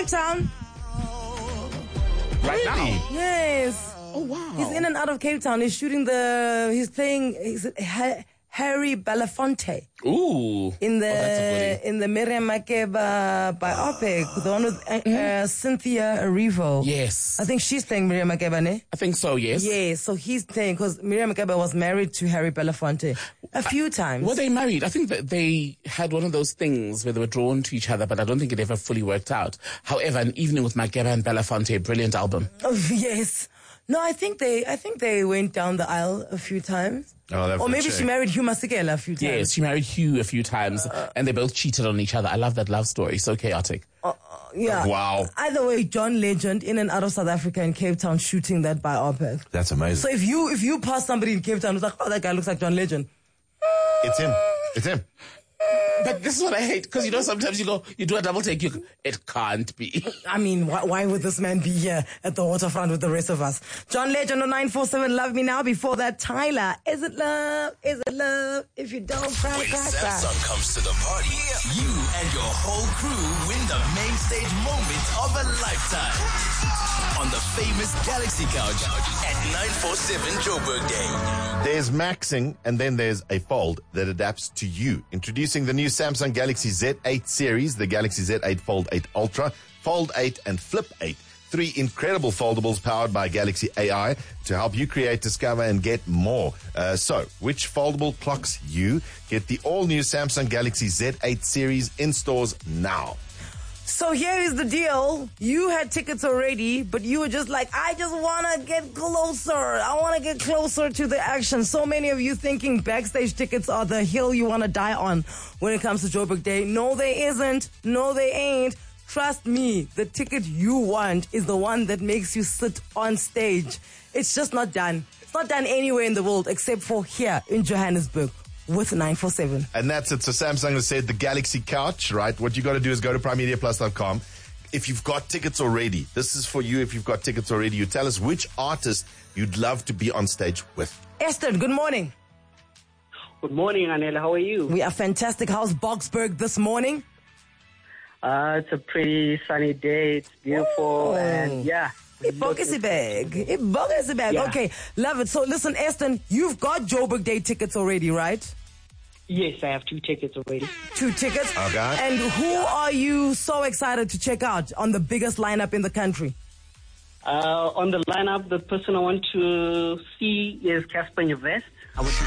Cape Town. Right now? Yes. Oh, wow. He's in and out of Cape Town. He's playing Harry Belafonte. Ooh. In that's a goodie. the Miriam Makeba biopic, the one with Cynthia Erivo. Yes. I think she's playing Miriam Makeba, ne? I think so, yes. Yeah, so he's playing, because Miriam Makeba was married to Harry Belafonte a few times. Were they married? I think that they had one of those things where they were drawn to each other, but I don't think it ever fully worked out. However, An Evening with Makeba and Belafonte, brilliant album. Oh, yes. No, I think they went down the aisle a few times. Oh, or maybe she married Hugh Masekela a few times. Yes, she married Hugh a few times, and they both cheated on each other. I love that love story. So chaotic. Yeah. Wow. Either way, John Legend in and out of South Africa in Cape Town shooting that biopic. That's amazing. So if you pass somebody in Cape Town who's like, oh, that guy looks like John Legend. It's him. It's him. But this is what I hate, because sometimes you do a double take, it can't be. I mean, why would this man be here at the waterfront with the rest of us? John Legend on 947, Love Me Now. Before that, Tyler, Is It Love? Is It Love? If you don't cry, When cry, cry. Samsung comes to the party, you and your whole crew win the main stage moment of a lifetime. On the famous Galaxy Couch at 947 Joburg Day. There's maxing, and then there's a fold that adapts to you. Introducing the new Samsung Galaxy Z8 series, the Galaxy Z8 Fold 8 Ultra, Fold 8, and Flip 8. 3 incredible foldables powered by Galaxy AI to help you create, discover, and get more. So, which foldable clocks you? Get the all-new Samsung Galaxy Z8 series in stores now. So here is the deal. You had tickets already, but you were just like, I just want to get closer. I want to get closer to the action. So many of you thinking backstage tickets are the hill you want to die on when it comes to Joburg Day. No, they isn't. No, they ain't. Trust me, the ticket you want is the one that makes you sit on stage. It's just not done. It's not done anywhere in the world except for here in Johannesburg. With 947. And that's it. So Samsung has said the Galaxy Couch, right? What you got to do is go to primemediaplus.com. If you've got tickets already, this is for you. If you've got tickets already, you tell us which artist you'd love to be on stage with. Esther, good morning. Good morning, Anela. How are you? We are fantastic. How's Boksburg this morning? It's a pretty sunny day. It's beautiful. And yeah. Ibokisibeg. Yeah. Okay, love it. So listen, Aston, you've got Joburg Day tickets already, right? Yes, I have 2 tickets already. 2 tickets? Okay. And who are you so excited to check out on the biggest lineup in the country? On the lineup, the person I want to see is Casper Nyovest.